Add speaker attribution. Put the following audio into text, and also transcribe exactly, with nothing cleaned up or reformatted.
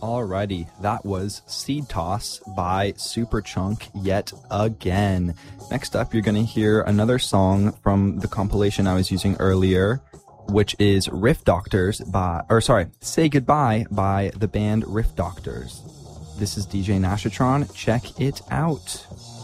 Speaker 1: Alrighty, that was Seed Toss by Superchunk yet again. Next up, you're going to hear another song from the compilation I was using earlier, which is Riff Doctors by, or sorry, Say Goodbye by the band Riff Doctors. This is D J Nashatron. Check it out.